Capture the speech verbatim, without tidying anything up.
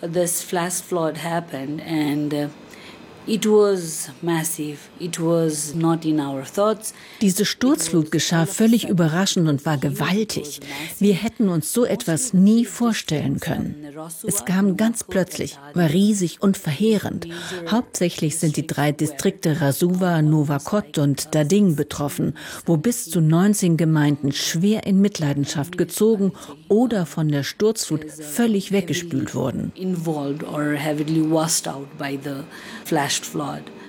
this flash flood happened and uh, it was massive. It was not in our thoughts. Diese Sturzflut geschah völlig überraschend und war gewaltig. Wir hätten uns so etwas nie vorstellen können. Es kam ganz plötzlich, war riesig und verheerend. Hauptsächlich sind die drei Distrikte Rasuwa, Nuwakot und Dading betroffen, wo bis zu neunzehn Gemeinden schwer in Mitleidenschaft gezogen oder von der Sturzflut völlig weggespült wurden. Involved or heavily washed out by the flash flood.